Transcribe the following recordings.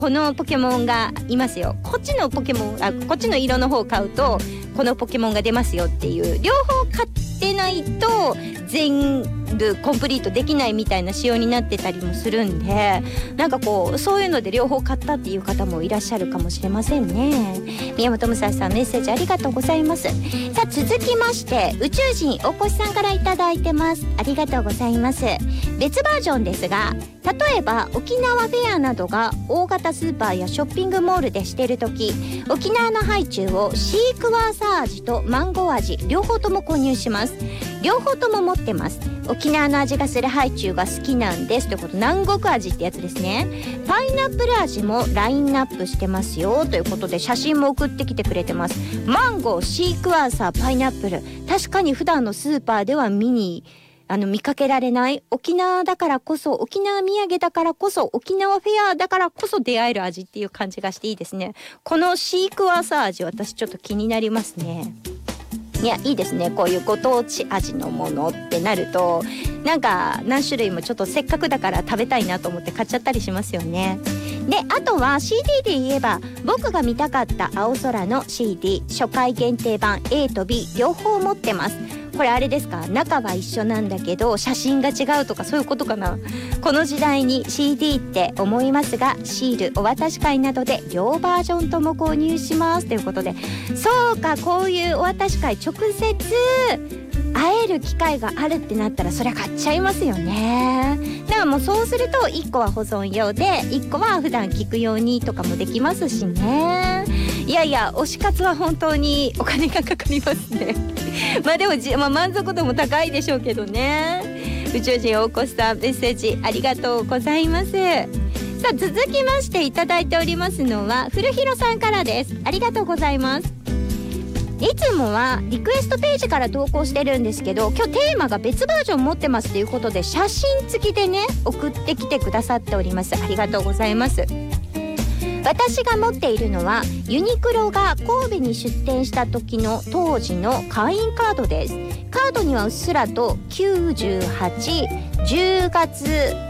このポケモンがいますよ、こっちのポケモンこっちの色の方を買うとこのポケモンが出ますよっていう、両方買ってないと全部コンプリートできないみたいな仕様になってたりもするんで、なんかこうそういうので両方買ったっていう方もいらっしゃるかもしれませんね。宮本武蔵さん、メッセージありがとうございます。さあ続きまして宇宙人大越さんからいただいてます。ありがとうございます。別バージョンですが、例えば沖縄フェアなどが大型スーパーやショッピングモールでしているとき、沖縄のハイチュウをシークワーサー味とマンゴー味両方とも購入します。両方とも持ってます。沖縄の味がするハイチュウが好きなんですということ。南国味ってやつですね。パイナップル味もラインナップしてますよということで、写真も送ってきてくれてます。マンゴー、シークワーサー、パイナップル、確かに普段のスーパーでは見かけられない沖縄だからこそ、沖縄土産だからこそ、沖縄フェアだからこそ出会える味っていう感じがしていいですね。このシークワーサー味、私ちょっと気になりますね。いや、いいですね。こういうご当地味のものってなると、なんか何種類もちょっとせっかくだから食べたいなと思って買っちゃったりしますよね。で、あとは CD で言えば、僕が見たかった青空の CD 初回限定版 A と B 両方持ってます。これあれですか、中は一緒なんだけど写真が違うとかそういうことかな。この時代に CD って思いますが、シールお渡し会などで両バージョンとも購入しますということで、そうか、こういうお渡し会直接会える機会があるってなったらそりゃ買っちゃいますよね。だからもうそうすると1個は保存用で1個は普段聞くようにとかもできますしね。いやいや、推し活は本当にお金がかかりますねまあでも満足度も高いでしょうけどね。宇宙人大越さん、メッセージありがとうございます。さあ続きましていただいておりますのは古弘さんからです。ありがとうございます。いつもはリクエストページから投稿してるんですけど、今日テーマが別バージョン持ってますということで写真付きでね送ってきてくださっております。ありがとうございます。私が持っているのはユニクロが神戸に出店した時の当時の会員カードです。カードにはうっすらと98、10月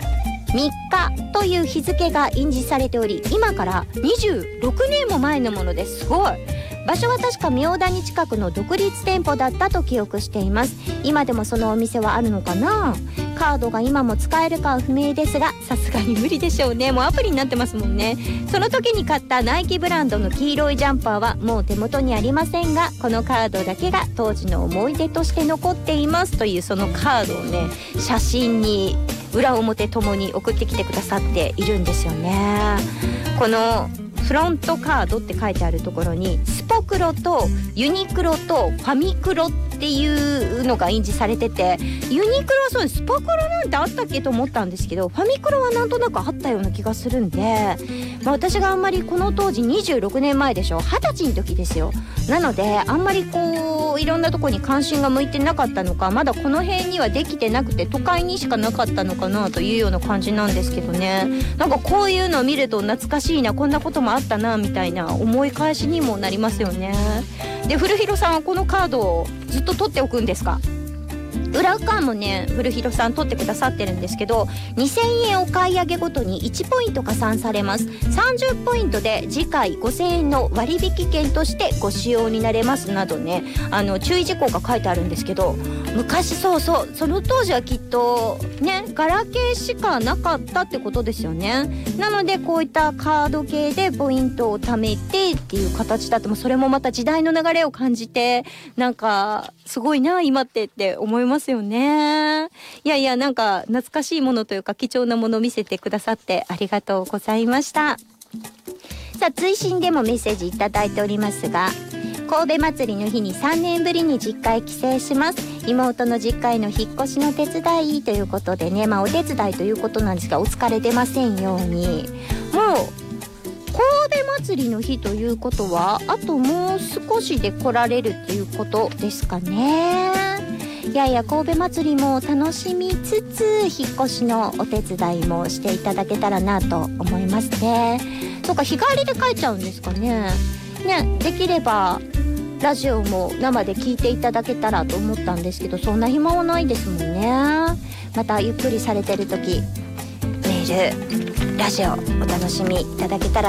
3日という日付が印字されており、今から26年も前のものです。すごい。場所は確か明谷近くの独立店舗だったと記憶しています。今でもそのお店はあるのかな。カードが今も使えるかは不明ですが、さすがに無理でしょうね。もうアプリになってますもんね。その時に買ったナイキブランドの黄色いジャンパーはもう手元にありませんが、このカードだけが当時の思い出として残っていますという、そのカードをね写真に裏表ともに送ってきてくださっているんですよね。このフロントカードって書いてあるところにスポクロとユニクロとファミクロっていうのが印字されてて、ユニクロはそうです。スポクロなんてあったっけと思ったんですけど、ファミクロはなんとなくあったような気がするんで、私があんまりこの当時26年前でしょ、20歳の時ですよ。なのであんまりこういろんなとこに関心が向いてなかったのか、まだこの辺にはできてなくて都会にしかなかったのかなというような感じなんですけどね。なんかこういうのを見ると懐かしいな、こんなこともあったなみたいな思い返しにもなりますよね。で、古弘さんはこのカードをずっと取っておくんですか？裏側もね古弘さん取ってくださってるんですけど、2000円お買い上げごとに1ポイント加算されます。30ポイントで次回5000円の割引券としてご使用になれますなどね、注意事項が書いてあるんですけど、昔その当時はきっとねガラケーしかなかったってことですよね。なのでこういったカード系でポイントを貯めてっていう形だって、もそれもまた時代の流れを感じて、なんかすごいな今って思いますよね。いやいや、なんか懐かしいものというか貴重なものを見せてくださってありがとうございました。さあ追伸でもメッセージいただいておりますが、神戸祭りの日に3年ぶりに実家へ帰省します。妹の実家への引っ越しの手伝いということでね、お手伝いということなんですが、お疲れ出ませんように。もう神戸祭りの日ということはあともう少しで来られるっていうことですかね。いやいや、神戸祭りも楽しみつつ引っ越しのお手伝いもしていただけたらなと思いますね。そうか、日帰りで帰っちゃうんですかね。できればラジオも生で聞いていただけたらと思ったんですけど、そんな暇はないですもんね。またゆっくりされてる時メーるラジオお楽しみいただけたら